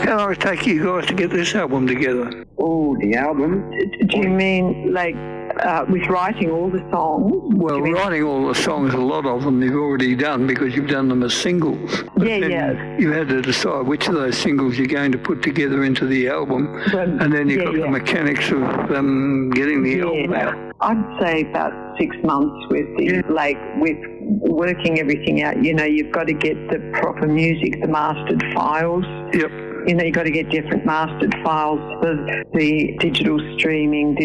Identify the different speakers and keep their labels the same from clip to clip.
Speaker 1: How long did it take you guys to get this album together?
Speaker 2: Oh, the album?
Speaker 3: Do you mean like with writing all the songs?
Speaker 1: Well, writing all the songs, a lot of them you've already done because you've done them as singles. But
Speaker 3: Yeah.
Speaker 1: You had to decide which of those singles you're going to put together into the album, and then you've got the mechanics of getting the album out.
Speaker 3: I'd say about 6 months with with working everything out. You know, you've got to get the proper music, the mastered files.
Speaker 1: Yep.
Speaker 3: You know, you've got to get different mastered files for the digital streaming,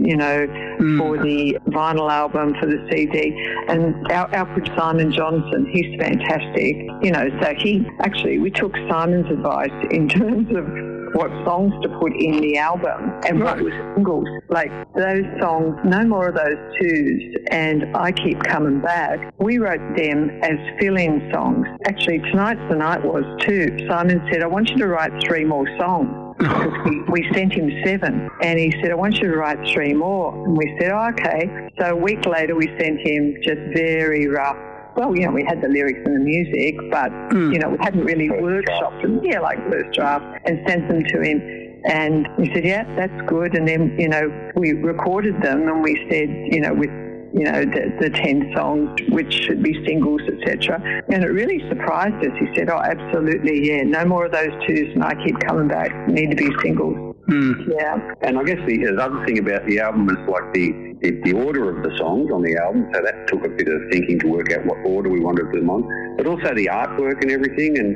Speaker 3: for the vinyl album, for the CD. And our producer, Simon Johnson, he's fantastic. You know, so we took Simon's advice in terms of what songs to put in the album and what was singles. Like those songs, No More of Those Twos and I Keep Coming Back, we wrote them as fill-in songs. Actually, Tonight's the Night was too. Simon said, I want you to write 3 more songs. Because we sent him 7 and he said, I want you to write 3 more. And we said, oh, okay. So a week later we sent him just very rough. Well, you know, we had the lyrics and the music, but, you know, we hadn't really workshopped them. Yeah, like first draft, and sent them to him. And he said, yeah, that's good. And then, you know, we recorded them and we said, you know, with, you know, the 10 songs, which should be singles, etc. And it really surprised us. He said, oh, absolutely, yeah, no more of those twos and I Keep Coming Back need to be singles. Yeah.
Speaker 2: And I guess the other thing about the album is like the order of the songs on the album, so that took a bit of thinking to work out what order we wanted to put them on, but also the artwork and everything and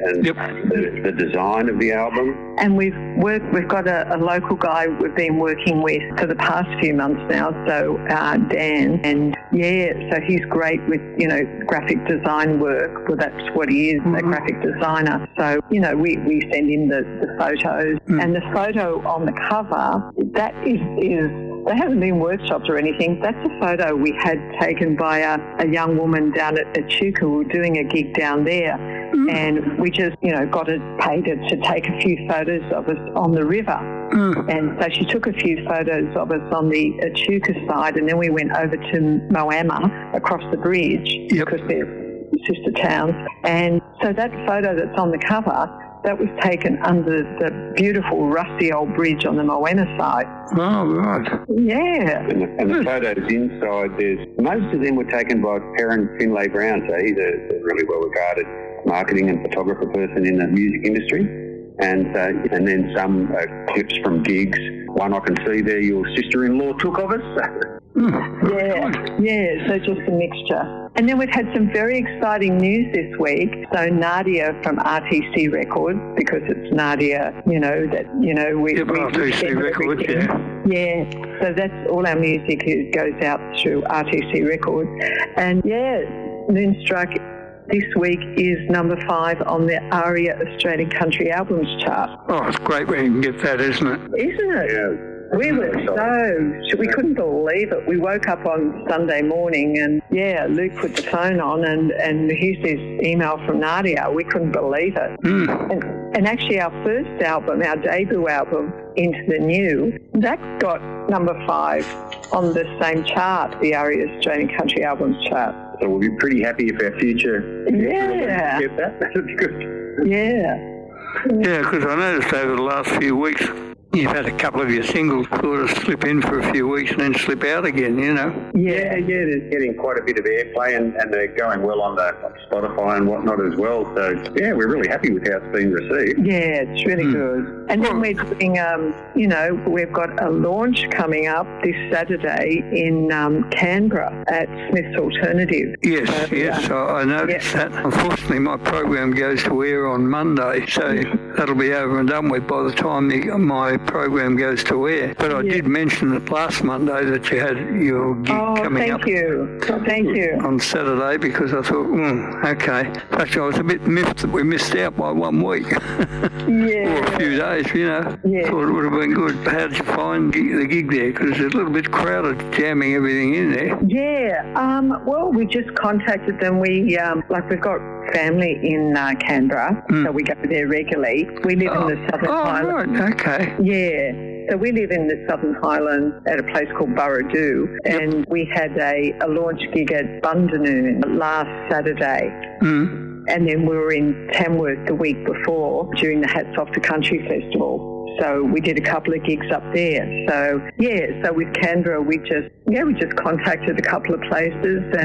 Speaker 2: the design of the album.
Speaker 3: And we've got a local guy we've been working with for the past few months now, so Dan, and so he's great with, you know, graphic design work. Well, that's what he is, a graphic designer. So, you know, we send him the photos, and the photo on the cover, that is they haven't been workshopped or anything. That's a photo we had taken by a young woman down at Echuca. We were doing a gig down there, and we just, you know, got it paid to take a few photos of us on the river. And so she took a few photos of us on the Echuca side, and then we went over to Moama across the bridge because they're sister towns. And so that photo that's on the cover, that was taken under the beautiful rusty old bridge on the Moana side.
Speaker 1: Oh, right.
Speaker 3: Yeah.
Speaker 2: And the photos inside, most of them were taken by Perrin Finlay Brown, so he's a really well-regarded marketing and photographer person in the music industry. And then some clips from gigs. One I can see there, your sister-in-law took of us.
Speaker 3: So just a mixture. And then we've had some very exciting news this week. So Nadia from RTC Records, because it's Nadia, you know, that, you know, we
Speaker 1: RTC Records,
Speaker 3: yeah. So that's all our music goes out through RTC Records. And Moonstruck this week is number 5 on the ARIA Australian Country Albums chart.
Speaker 1: Oh, it's great when you can get that, isn't it?
Speaker 3: Isn't it?
Speaker 2: Yeah.
Speaker 3: We were we couldn't believe it. We woke up on Sunday morning and, Luke put the phone on and here's this email from Nadia. We couldn't believe it. And actually our first album, our debut album, Into the New, that got number 5 on the same chart, the ARIA Australian Country Albums chart.
Speaker 2: So we'll be pretty happy if our future get that. That'd be good.
Speaker 1: Yeah, because I noticed over the last few weeks you've had a couple of your singles sort of slip in for a few weeks and then slip out again, you know.
Speaker 2: Yeah, they're getting quite a bit of airplay and they're going well on Spotify and whatnot as well. So, we're really happy with how it's been received.
Speaker 3: Yeah, it's really good. And then we're doing, we've got a launch coming up this Saturday in Canberra at Smith's Alternative.
Speaker 1: Yes, I noticed that. Unfortunately, my program goes to air on Monday, so that'll be over and done with by the time my program goes to air. But I did mention it last Monday that you had your gig coming up.
Speaker 3: Thank you.
Speaker 1: On Saturday, because I thought, okay. In fact, I was a bit miffed that we missed out by 1 week. Or a few days, you know. Yeah. Thought it would have been good. How did you find the gig there? Because it's a little bit crowded, jamming everything in there.
Speaker 3: Yeah. Well, we just contacted them. We've got family in Canberra, so we go there regularly. We live in the Southern Highlands.
Speaker 1: Right, okay.
Speaker 3: Yeah, so we live in the Southern Highlands at a place called Burradoo, and we had a launch gig at Bundanoon last Saturday. And then we were in Tamworth the week before during the Hats Off to Country Festival. So we did a couple of gigs up there. So with Canberra, we just contacted a couple of places and